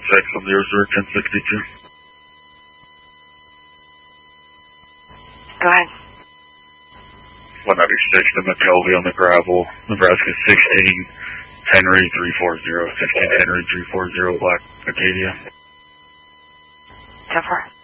on the Reserve 1062. Go ahead. 196 to McKelvey on the gravel. Nebraska 16, Henry 340. 16 Henry 340, Black Acadia. So far.